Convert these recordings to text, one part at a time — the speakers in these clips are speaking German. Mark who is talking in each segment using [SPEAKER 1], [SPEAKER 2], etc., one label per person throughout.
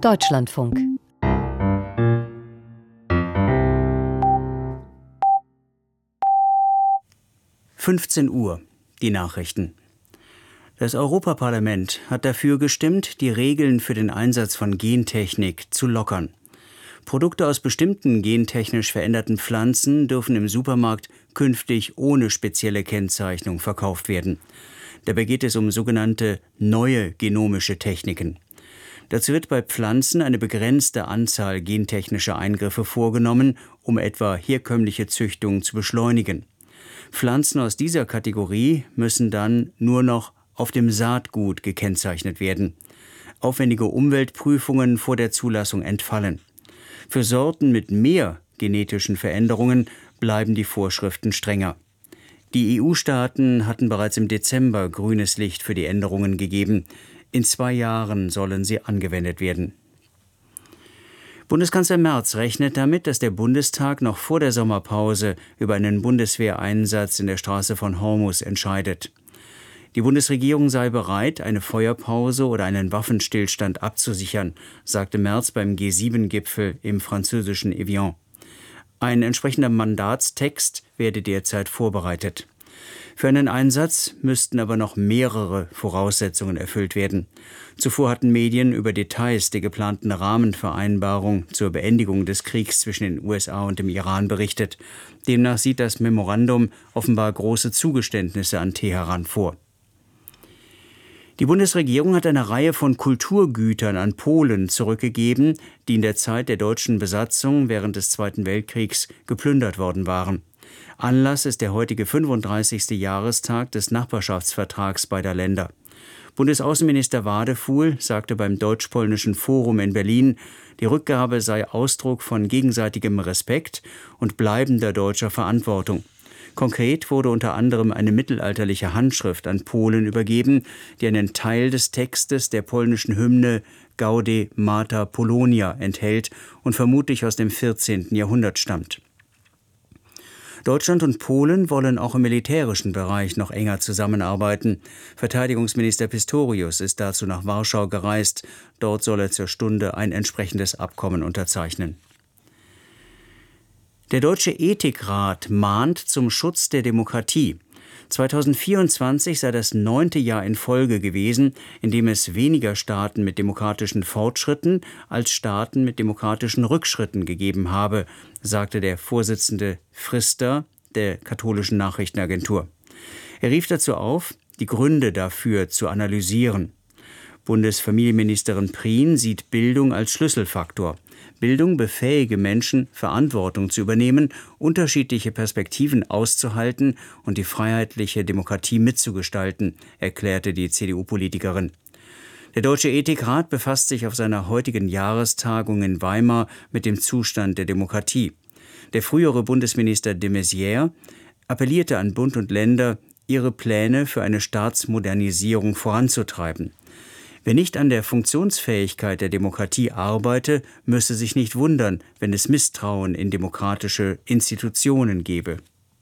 [SPEAKER 1] Deutschlandfunk.
[SPEAKER 2] Uhr, die Nachrichten. Das Europaparlament hat dafür gestimmt, die Regeln für den Einsatz von Gentechnik zu lockern. Produkte aus bestimmten gentechnisch veränderten Pflanzen dürfen im Supermarkt künftig ohne spezielle Kennzeichnung verkauft werden. Dabei geht es um sogenannte neue genomische Techniken. Dazu wird bei Pflanzen eine begrenzte Anzahl gentechnischer Eingriffe vorgenommen, um etwa herkömmliche Züchtungen zu beschleunigen. Pflanzen aus dieser Kategorie müssen dann nur noch auf dem Saatgut gekennzeichnet werden. Aufwendige Umweltprüfungen vor der Zulassung entfallen. Für Sorten mit mehr genetischen Veränderungen bleiben die Vorschriften strenger. Die EU-Staaten hatten bereits im Dezember grünes Licht für die Änderungen gegeben. In 2 Jahren sollen sie angewendet werden. Bundeskanzler Merz rechnet damit, dass der Bundestag noch vor der Sommerpause über einen Bundeswehreinsatz in der Straße von Hormuz entscheidet. Die Bundesregierung sei bereit, eine Feuerpause oder einen Waffenstillstand abzusichern, sagte Merz beim G7-Gipfel im französischen Evian. Ein entsprechender Mandatstext werde derzeit vorbereitet. Für einen Einsatz müssten aber noch mehrere Voraussetzungen erfüllt werden. Zuvor hatten Medien über Details der geplanten Rahmenvereinbarung zur Beendigung des Kriegs zwischen den USA und dem Iran berichtet. Demnach sieht das Memorandum offenbar große Zugeständnisse an Teheran vor. Die Bundesregierung hat eine Reihe von Kulturgütern an Polen zurückgegeben, die in der Zeit der deutschen Besatzung während des Zweiten Weltkriegs geplündert worden waren. Anlass ist der heutige 35. Jahrestag des Nachbarschaftsvertrags beider Länder. Bundesaußenminister Wadefuhl sagte beim Deutsch-Polnischen Forum in Berlin, die Rückgabe sei Ausdruck von gegenseitigem Respekt und bleibender deutscher Verantwortung. Konkret wurde unter anderem eine mittelalterliche Handschrift an Polen übergeben, die einen Teil des Textes der polnischen Hymne Gaude Mater Polonia enthält und vermutlich aus dem 14. Jahrhundert stammt. Deutschland und Polen wollen auch im militärischen Bereich noch enger zusammenarbeiten. Verteidigungsminister Pistorius ist dazu nach Warschau gereist. Dort soll er zur Stunde ein entsprechendes Abkommen unterzeichnen. Der Deutsche Ethikrat mahnt zum Schutz der Demokratie. 2024 sei das 9. Jahr in Folge gewesen, in dem es weniger Staaten mit demokratischen Fortschritten als Staaten mit demokratischen Rückschritten gegeben habe, sagte der Vorsitzende Pfister der katholischen Nachrichtenagentur. Er rief dazu auf, die Gründe dafür zu analysieren. Bundesfamilienministerin Prien sieht Bildung als Schlüsselfaktor. Bildung befähige Menschen, Verantwortung zu übernehmen, unterschiedliche Perspektiven auszuhalten und die freiheitliche Demokratie mitzugestalten, erklärte die CDU-Politikerin. Der Deutsche Ethikrat befasst sich auf seiner heutigen Jahrestagung in Weimar mit dem Zustand der Demokratie. Der frühere Bundesminister de Maizière appellierte an Bund und Länder, ihre Pläne für eine Staatsmodernisierung voranzutreiben. Wer nicht an der Funktionsfähigkeit der Demokratie arbeite, müsse sich nicht wundern, wenn es Misstrauen in demokratische Institutionen gebe.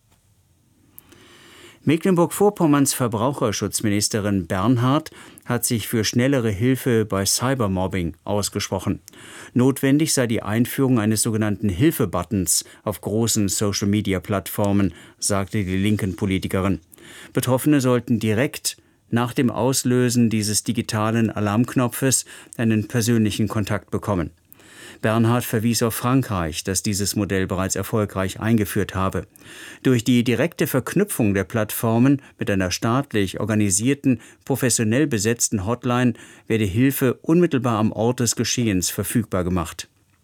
[SPEAKER 2] Mecklenburg-Vorpommerns Verbraucherschutzministerin Bernhardt hat sich für schnellere Hilfe bei Cybermobbing ausgesprochen. Notwendig sei die Einführung eines sogenannten Hilfe-Buttons auf großen Social-Media-Plattformen, sagte die linken Politikerin. Betroffene sollten direkt nach dem Auslösen dieses digitalen Alarmknopfes einen persönlichen Kontakt bekommen. Bernhard verwies auf Frankreich, das dieses Modell bereits erfolgreich eingeführt habe. Durch die direkte Verknüpfung der Plattformen mit einer staatlich organisierten, professionell besetzten Hotline werde Hilfe unmittelbar am Ort des Geschehens verfügbar gemacht.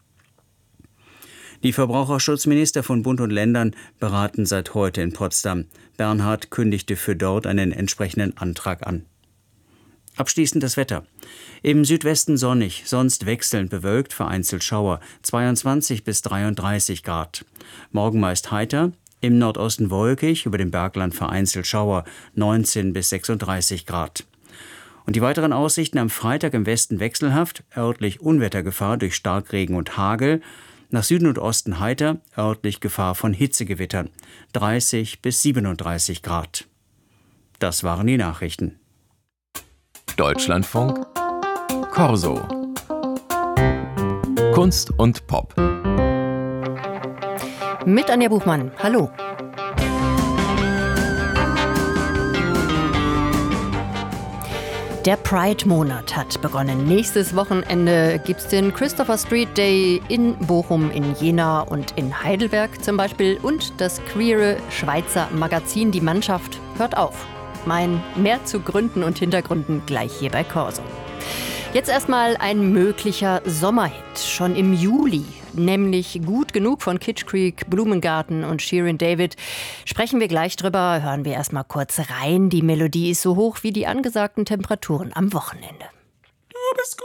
[SPEAKER 2] Die Verbraucherschutzminister von Bund und Ländern beraten seit heute in Potsdam. Bernhard kündigte für dort einen entsprechenden Antrag an. Abschließend das Wetter. Im Südwesten sonnig, sonst wechselnd bewölkt, vereinzelt Schauer, 22 bis 33 Grad. Morgen meist heiter, im Nordosten wolkig, über dem Bergland vereinzelt Schauer, 19 bis 36 Grad. Und die weiteren Aussichten am Freitag im Westen wechselhaft, örtlich Unwettergefahr durch Starkregen und Hagel, nach Süden und Osten heiter, örtlich Gefahr von Hitzegewittern, 30 bis 37 Grad. Das waren die Nachrichten.
[SPEAKER 3] Deutschlandfunk Corso.
[SPEAKER 1] Kunst und Pop.
[SPEAKER 3] Mit Anja Buchmann. Hallo. Der Pride-Monat hat begonnen. Nächstes Wochenende gibt es den Christopher Street Day in Bochum, in Jena und in Heidelberg zum Beispiel. Und das queere Schweizer Magazin Die Mannschaft hört auf. Mehr zu Gründen und Hintergründen gleich hier bei Corso. Jetzt erstmal ein möglicher Sommerhit, schon im Juli, nämlich Gut genug von Kitsch Creek, Blumengarten und Shirin David. Sprechen wir gleich drüber, hören wir erstmal kurz rein. Die Melodie ist so hoch wie die angesagten Temperaturen am Wochenende.
[SPEAKER 4] Du bist gut.